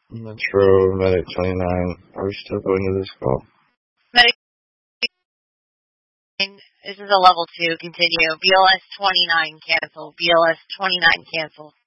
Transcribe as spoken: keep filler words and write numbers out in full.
Metro, Medic twenty-nine. Are we still going to this call? Medic, this is a level two, continue. B L S twenty-nine cancel. B L S twenty-nine cancel.